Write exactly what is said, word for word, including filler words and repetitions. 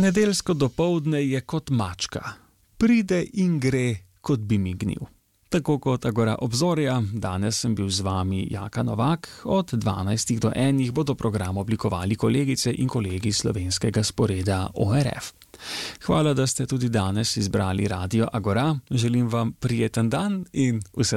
Nedeljsko dopoldne je kot mačka. Pride in gre, kot bi mignil. Tako kot Agora obzorja, danes sem bil z vami Jaka Novak. Od dvanajstih do enih bodo program oblikovali kolegice in kolegi slovenskega sporeda O R F. Hvala, da ste tudi danes izbrali Radio Agora. Želim vam prijeten dan in vse